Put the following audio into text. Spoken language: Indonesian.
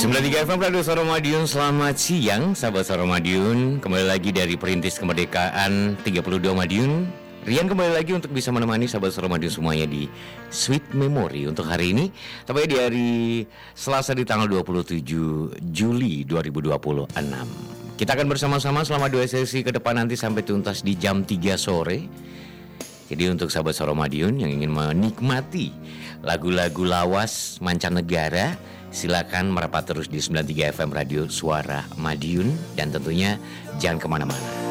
93 FM Radio Suara Madiun. Selamat siang sahabat Suara Madiun. Kembali lagi dari Perintis Kemerdekaan 32 Madiun. Rian kembali lagi untuk bisa menemani sahabat Suara Madiun semuanya di Sweet Memory untuk hari ini. Tepatnya di hari Selasa di tanggal 27 Juli 2026. Kita akan bersama-sama selama 2 sesi ke depan nanti sampai tuntas di jam 3 sore. Jadi untuk sahabat Suara Madiun yang ingin menikmati lagu-lagu lawas mancanegara, silakan merapat terus di 93 FM Radio Suara Madiun. Dan tentunya jangan kemana-mana.